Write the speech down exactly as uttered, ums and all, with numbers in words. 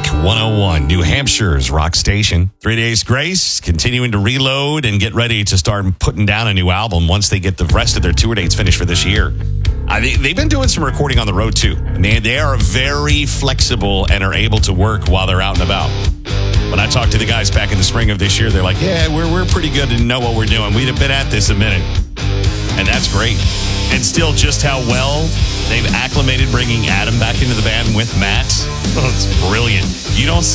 one oh one, New Hampshire's rock station. Three Days Grace continuing to reload and get ready to start putting down a new album once they get the rest of their tour dates finished for this year. I think they've been doing some recording on the road too. And they, they are very flexible and are able to work while they're out and about. When I talked to the guys back in the spring of this year, they're like, yeah, we're we're pretty good and know what we're doing. We'd have been at this a minute. And that's great. And still just how well they've acclimated bringing Adam back into the band with Matt. Oh, it's brilliant. You don't